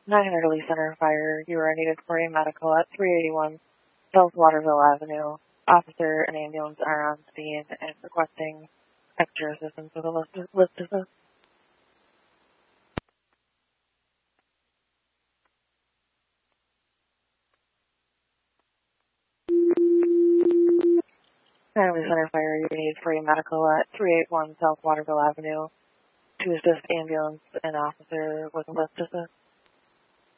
900 Lee Center Fire. You are needed for a medical at 381 South Waterville Avenue. Officer and ambulance are on scene and requesting extra assistance with a lift assist. Lee Center Fire. You are needed for a medical at 381 South Waterville Avenue to assist ambulance and officer with a lift assist.